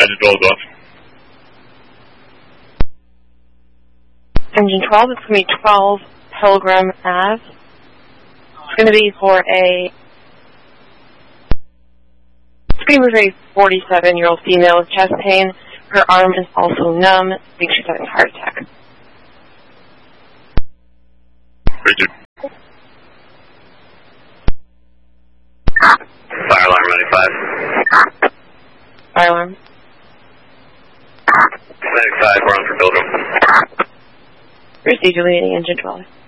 Engine 12 is off. Engine 12, it's going to be 12 Pilgrim Ave. It's going to be for a 47-year-old female with chest pain. Her arm is also numb. I think she's having a heart attack. Richard. Fire alarm 95. Fire alarm. 95, we're on for Pilgrim. Procedure leading Engine 12.